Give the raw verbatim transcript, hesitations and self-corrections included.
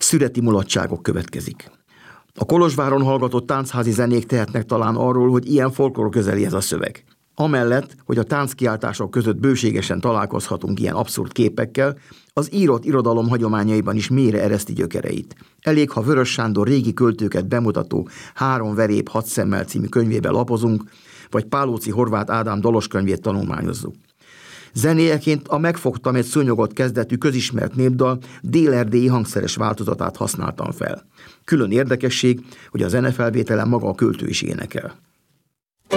szüreti mulatságok következik. A Kolozsváron hallgatott táncházi zenék tehetnek talán arról, hogy ilyen folklór közeli ez a szöveg. Amellett, hogy a tánckiáltások között bőségesen találkozhatunk ilyen abszurd képekkel, az írott irodalom hagyományaiban is mélyre ereszti gyökereit. Elég, ha Vörös Sándor régi költőket bemutató Három verép, hat szemmel című könyvébe lapozunk, vagy Pálóczy Horváth Ádám dalos könyvét tanulmányozzuk. Zenéjeként a Megfogtam egy szúnyogot kezdetű közismert népdal dél-erdélyi hangszeres változatát használtam fel. Külön érdekesség, hogy a zenefelvételen maga a költő is énekel.